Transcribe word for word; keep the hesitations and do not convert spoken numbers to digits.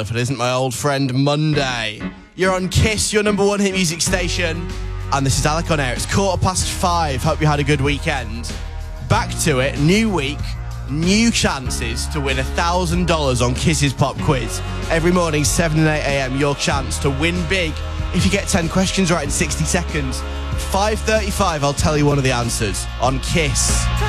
if it isn't my old friend Monday. You're on Kiss, your number one hit music station. And this is Alec on air. It's quarter past five. Hope you had a good weekend. Back to it. New week. New chances to win one thousand dollars on Kiss's Pop Quiz. Every morning, seven and eight a.m, your chance to win big if you get ten questions right in sixty seconds. five thirty-five, I'll tell you one of the answers on Kiss.